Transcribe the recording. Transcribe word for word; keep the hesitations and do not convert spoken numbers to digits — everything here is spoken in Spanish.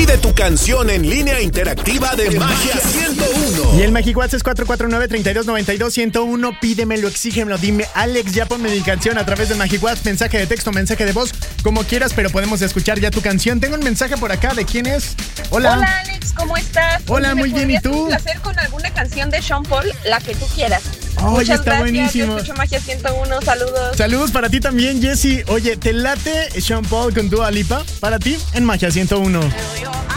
Pide tu canción en línea interactiva de Magia ciento uno. Y el MagiWhatsapp es cuatro cuatro nueve, treinta y dos, noventa y dos, ciento uno. Pídemelo, exígemelo, dime, Alex, ya ponme mi canción a través del MagiWhatsapp, mensaje de texto, mensaje de voz, como quieras, pero podemos escuchar ya tu canción. Tengo un mensaje por acá, ¿de quién es? Hola. Hola, Alex, ¿cómo estás? Hola, muy bien, ¿y tú? Un placer con alguna canción de Sean Paul, la que tú quieras. Oye, Muchas está gracias, buenísimo. Yo escucho Magia ciento uno, saludos. Saludos para ti también, Jessy. Oye, ¿te late Sean Paul con Dua Lipa? Para ti, en Magia ciento uno.